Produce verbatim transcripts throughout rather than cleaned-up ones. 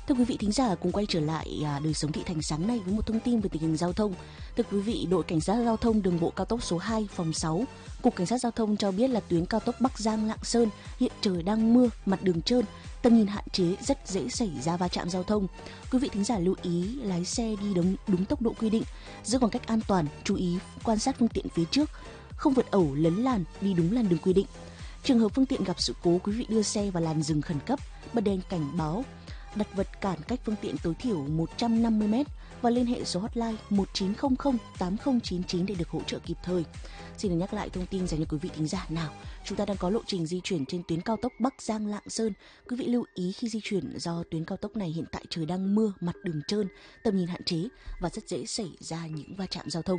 Thưa quý vị thính giả, cùng quay trở lại à, đời sống thị thành sáng nay với một thông tin về tình hình giao thông. Thưa quý vị, đội cảnh sát giao thông đường bộ cao tốc số hai phòng sáu, Cục Cảnh sát giao thông cho biết là tuyến cao tốc Bắc Giang Lạng Sơn hiện trời đang mưa, mặt đường trơn, tầm nhìn hạn chế, rất dễ xảy ra va chạm giao thông. Quý vị thính giả lưu ý lái xe đi đúng đúng tốc độ quy định, giữ khoảng cách an toàn, chú ý quan sát phương tiện phía trước, không vượt ẩu lấn làn, đi đúng làn đường quy định. Trường hợp phương tiện gặp sự cố, quý vị đưa xe vào làn dừng khẩn cấp, bật đèn cảnh báo, đặt vật cản cách phương tiện tối thiểu một trăm năm mươi mét và liên hệ số hotline một chín không không tám không chín chín để được hỗ trợ kịp thời. Xin được nhắc lại thông tin dành cho quý vị thính giả nào. Chúng ta đang có lộ trình di chuyển trên tuyến cao tốc Bắc Giang Lạng Sơn. Quý vị lưu ý khi di chuyển do tuyến cao tốc này hiện tại trời đang mưa, mặt đường trơn, tầm nhìn hạn chế và rất dễ xảy ra những va chạm giao thông.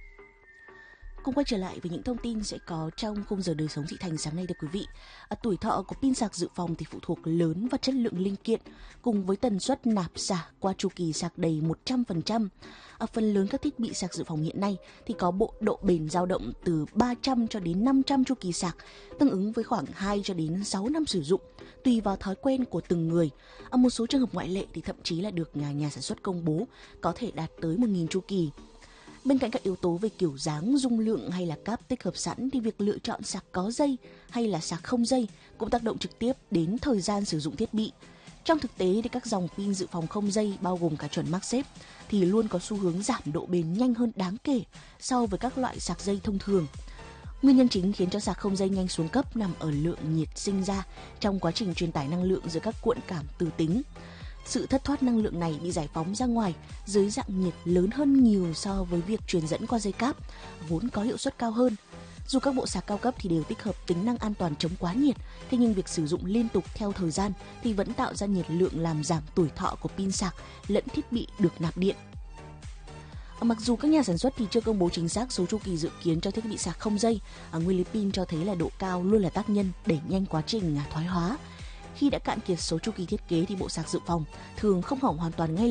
Cùng quay trở lại với những thông tin sẽ có trong khung giờ đời sống thị thành sáng nay thưa quý vị. À, tuổi thọ của pin sạc dự phòng thì phụ thuộc lớn vào chất lượng linh kiện cùng với tần suất nạp sạc qua chu kỳ sạc đầy một trăm phần trăm. À, phần lớn các thiết bị sạc dự phòng hiện nay thì có bộ độ bền dao động từ ba trăm cho đến năm trăm chu kỳ sạc, tương ứng với khoảng hai cho đến sáu năm sử dụng, tùy vào thói quen của từng người. À, một số trường hợp ngoại lệ thì thậm chí là được nhà, nhà sản xuất công bố có thể đạt tới một nghìn chu kỳ. Bên cạnh các yếu tố về kiểu dáng, dung lượng hay là cáp tích hợp sẵn thì việc lựa chọn sạc có dây hay là sạc không dây cũng tác động trực tiếp đến thời gian sử dụng thiết bị. Trong thực tế thì các dòng pin dự phòng không dây bao gồm cả chuẩn MagSafe thì luôn có xu hướng giảm độ bền nhanh hơn đáng kể so với các loại sạc dây thông thường. Nguyên nhân chính khiến cho sạc không dây nhanh xuống cấp nằm ở lượng nhiệt sinh ra trong quá trình truyền tải năng lượng giữa các cuộn cảm từ tính. Sự thất thoát năng lượng này bị giải phóng ra ngoài dưới dạng nhiệt lớn hơn nhiều so với việc truyền dẫn qua dây cáp, vốn có hiệu suất cao hơn. Dù các bộ sạc cao cấp thì đều tích hợp tính năng an toàn chống quá nhiệt, thế nhưng việc sử dụng liên tục theo thời gian thì vẫn tạo ra nhiệt lượng làm giảm tuổi thọ của pin sạc lẫn thiết bị được nạp điện. Mặc dù các nhà sản xuất thì chưa công bố chính xác số chu kỳ dự kiến cho thiết bị sạc không dây, nguyên lý pin cho thấy là độ cao luôn là tác nhân đẩy nhanh quá trình thoái hóa. Khi đã cạn kiệt số chu kỳ thiết kế thì bộ sạc dự phòng thường không hỏng hoàn toàn ngay